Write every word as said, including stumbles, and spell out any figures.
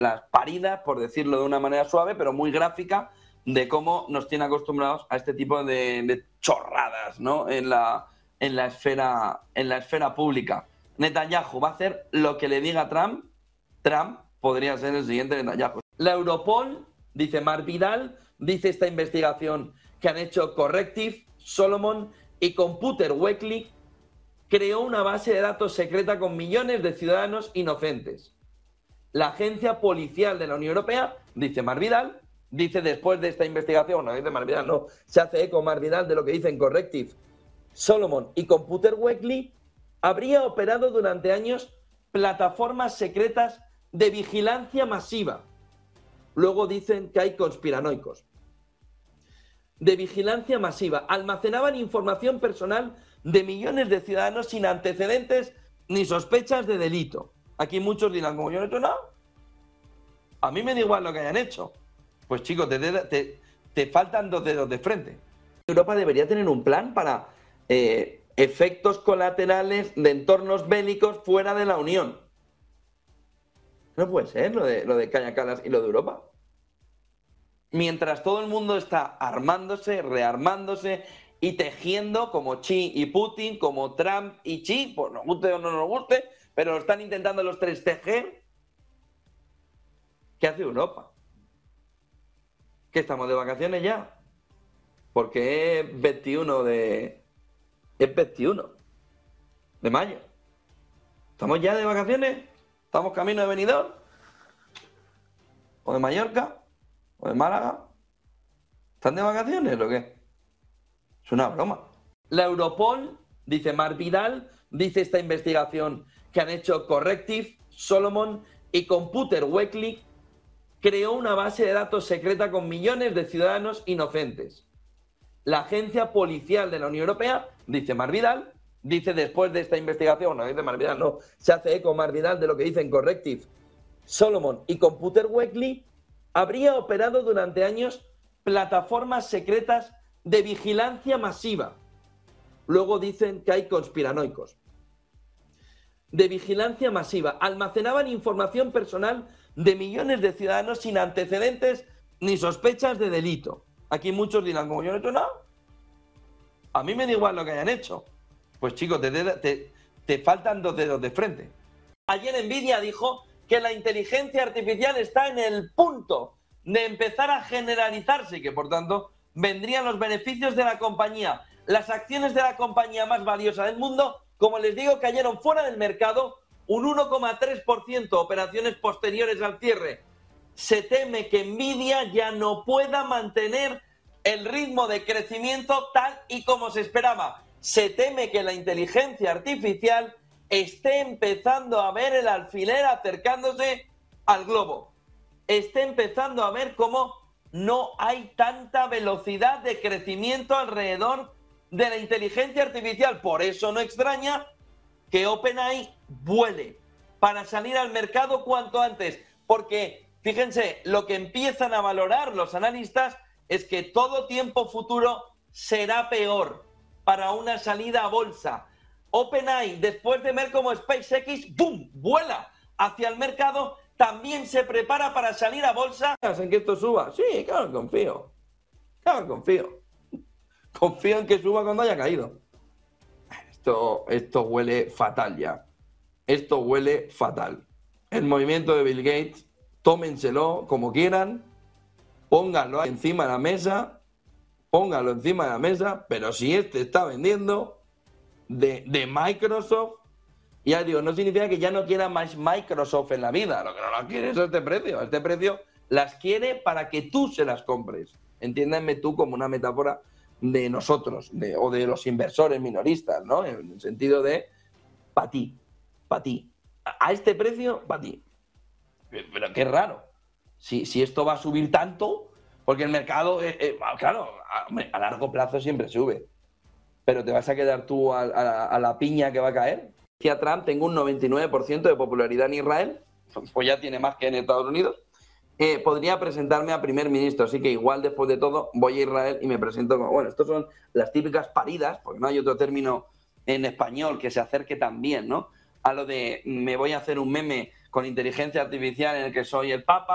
las paridas, por decirlo de una manera suave, pero muy gráfica, de cómo nos tiene acostumbrados a este tipo de, de chorradas, ¿no? En la, en la esfera, en la esfera pública. Netanyahu va a hacer lo que le diga Trump. Trump podría ser el siguiente Netanyahu. La Europol, dice Marc Vidal, dice esta investigación que han hecho Corrective, Solomon y Computer Weekly, creó una base de datos secreta con millones de ciudadanos inocentes. La agencia policial de la Unión Europea, dice Marc Vidal, dice después de esta investigación, no dice Marc Vidal, no, se hace eco Marc Vidal de lo que dicen Corrective, Solomon y Computer Weekly, habría operado durante años plataformas secretas de vigilancia masiva. Luego dicen que hay conspiranoicos. De vigilancia masiva. Almacenaban información personal de millones de ciudadanos sin antecedentes ni sospechas de delito. Aquí muchos dirán, como yo no he hecho nada, a mí me da igual lo que hayan hecho. Pues chicos, te, te, te faltan dos dedos de frente. Europa debería tener un plan para eh, efectos colaterales de entornos bélicos fuera de la Unión. No puede ser lo de, lo de Kaja Kallas y lo de Europa. Mientras todo el mundo está armándose, rearmándose y tejiendo como Xi y Putin, como Trump y Xi, pues nos guste o no nos guste, pero lo están intentando los tres tejer. ¿Qué hace Europa? ¿Que estamos de vacaciones ya? Porque es veintiuno de... es veintiuno de mayo. ¿Estamos ya de vacaciones? ¿Estamos camino de Benidorm? ¿O de Mallorca? ¿O de Málaga? ¿Están de vacaciones o qué? Es una broma. La Europol, dice Marc Vidal, dice esta investigación que han hecho Corrective, Solomon y Computer Weekly, creó una base de datos secreta con millones de ciudadanos inocentes. La agencia policial de la Unión Europea, dice Marc Vidal, dice después de esta investigación, no dice Marc Vidal, no, se hace eco Marc Vidal de lo que dicen Corrective, Solomon y Computer Weekly, habría operado durante años plataformas secretas de vigilancia masiva. Luego dicen que hay conspiranoicos. De vigilancia masiva. Almacenaban información personal de millones de ciudadanos sin antecedentes ni sospechas de delito. Aquí muchos dirán, como yo no he hecho nada, a mí me da igual lo que hayan hecho. Pues chicos, te, te, te faltan dos dedos de frente. Ayer Nvidia dijo que la inteligencia artificial está en el punto de empezar a generalizarse y que por tanto vendrían los beneficios de la compañía. Las acciones de la compañía más valiosa del mundo, como les digo, cayeron fuera del mercado un uno coma tres por ciento, operaciones posteriores al cierre. Se teme que Nvidia ya no pueda mantener el ritmo de crecimiento tal y como se esperaba. Se teme que la inteligencia artificial esté empezando a ver el alfiler acercándose al globo. Esté empezando a ver cómo no hay tanta velocidad de crecimiento alrededor de la inteligencia artificial. Por eso no extraña que OpenAI vuele para salir al mercado cuanto antes. Porque, fíjense, lo que empiezan a valorar los analistas es que todo tiempo futuro será peor para una salida a bolsa. OpenAI, después de ver cómo SpaceX, ¡boom!, vuela hacia el mercado, también se prepara para salir a bolsa. ¿En que esto suba? Sí, claro, confío. Claro, confío. Confío en que suba cuando haya caído. Esto, esto huele fatal ya. Esto huele fatal. El movimiento de Bill Gates, tómenselo como quieran, pónganlo encima de la mesa, pónganlo encima de la mesa, pero si este está vendiendo de, de Microsoft, ya digo, no significa que ya no quiera más Microsoft en la vida. Lo que no las quiere es este precio. Este precio las quiere para que tú se las compres. Entiéndanme tú como una metáfora de nosotros, de, o de los inversores minoristas, ¿no? En el sentido de, para ti, para ti. A, a este precio, para ti. Pero qué raro. Si, si esto va a subir tanto, porque el mercado, eh, eh, claro, a, a largo plazo siempre sube. Pero te vas a quedar tú a, a, a la piña que va a caer. Decía Trump, tengo un noventa y nueve por ciento de popularidad en Israel, pues ya tiene más que en Estados Unidos. Eh, podría presentarme a primer ministro, así que igual después de todo voy a Israel y me presento como... Bueno, estos son las típicas paridas, porque no hay otro término en español que se acerque tan bien, ¿no? A lo de me voy a hacer un meme con inteligencia artificial en el que soy el Papa.